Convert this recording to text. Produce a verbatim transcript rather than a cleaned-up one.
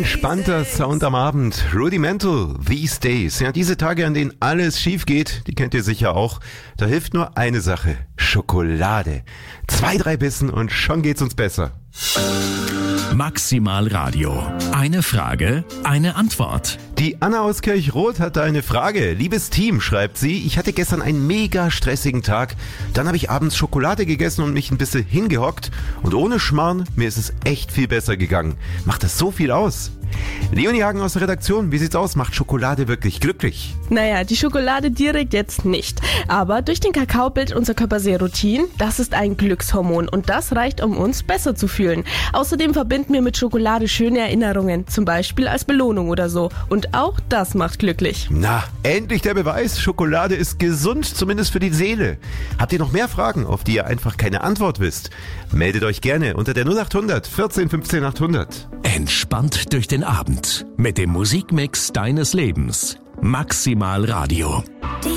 Entspannter Sound am Abend. Rudimental, These Days. Ja, diese Tage, an denen alles schief geht, die kennt ihr sicher auch. Da hilft nur eine Sache. Schokolade. Zwei, drei Bissen und schon geht's uns besser. Maximal Radio. Eine Frage, eine Antwort. Die Anna aus Kirchroth hat da eine Frage. Liebes Team, schreibt sie, ich hatte gestern einen mega stressigen Tag. Dann habe ich abends Schokolade gegessen und mich ein bisschen hingehockt. Und ohne Schmarrn, mir ist es echt viel besser gegangen. Macht das so viel aus? Leonie Hagen aus der Redaktion, wie sieht's aus? Macht Schokolade wirklich glücklich? Naja, die Schokolade direkt jetzt nicht. Aber durch den Kakao bildet unser Körper Serotin. Das ist ein Glückshormon und das reicht, um uns besser zu fühlen. Außerdem verbinden wir mit Schokolade schöne Erinnerungen, zum Beispiel als Belohnung oder so. Und auch das macht glücklich. Na, endlich der Beweis, Schokolade ist gesund, zumindest für die Seele. Habt ihr noch mehr Fragen, auf die ihr einfach keine Antwort wisst? Meldet euch gerne unter der null acht hundert vierzehn fünfzehn achthundert. Entspannt durch den Abend mit dem Musikmix deines Lebens. Maximal Radio. Die